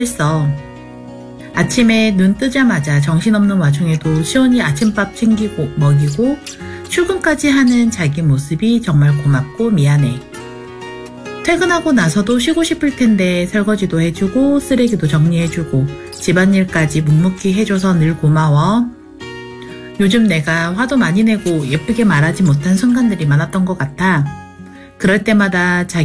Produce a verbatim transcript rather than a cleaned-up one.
했어. 아침에 눈 뜨자마자 정신없는 와중에도 시온이 아침밥 챙기고 먹이고 출근까지 하는 자기 모습이 정말 고맙고 미안해. 퇴근하고 나서도 쉬고 싶을 텐데 설거지도 해주고 쓰레기도 정리해주고 집안일까지 묵묵히 해줘서 늘 고마워. 요즘 내가 화도 많이 내고 예쁘게 말하지 못한 순간들이 많았던 것 같아. 그럴 때마다 자기